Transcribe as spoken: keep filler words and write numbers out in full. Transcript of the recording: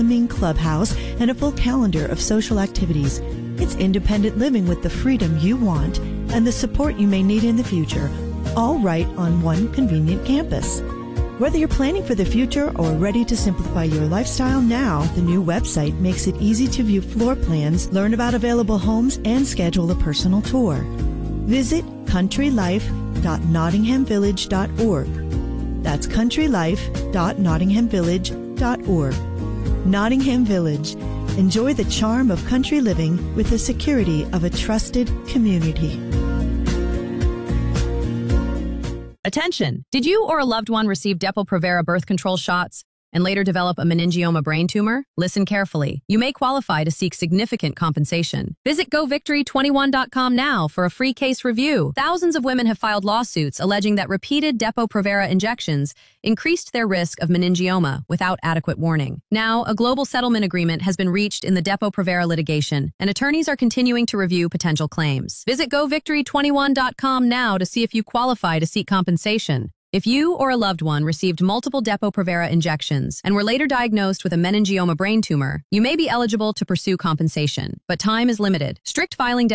swimming clubhouse, and a full calendar of social activities. It's independent living with the freedom you want and the support you may need in the future, all right on one convenient campus. Whether you're planning for the future or ready to simplify your lifestyle now, the new website makes it easy to view floor plans, learn about available homes, and schedule a personal tour. Visit country life dot nottingham village dot org. That's country life dot nottingham village dot org. Nottingham Village. Enjoy the charm of country living with the security of a trusted community. Attention! Did you or a loved one receive Depo-Provera birth control shots and later develop a meningioma brain tumor? Listen carefully. You may qualify to seek significant compensation. Visit go victory twenty-one dot com now for a free case review. Thousands of women have filed lawsuits alleging that repeated Depo-Provera injections increased their risk of meningioma without adequate warning. Now, a global settlement agreement has been reached in the Depo-Provera litigation, and attorneys are continuing to review potential claims. Visit go victory twenty-one dot com now to see if you qualify to seek compensation. If you or a loved one received multiple Depo-Provera injections and were later diagnosed with a meningioma brain tumor, you may be eligible to pursue compensation, but time is limited. Strict filing